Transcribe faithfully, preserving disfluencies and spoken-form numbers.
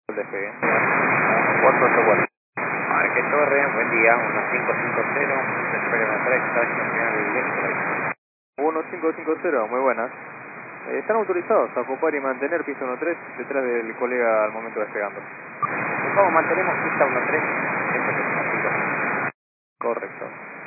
El despegue. cuatro ocho cuatro. Marque Torre, buen día, uno cinco cinco cero, espere una tres, estación final del directo. uno cinco cinco cero, muy buenas. Eh, están autorizados a ocupar y mantener piso uno tres detrás del colega al momento de despegando. Por favor, mantenemos pista uno tres, esto es el cinco. Correcto.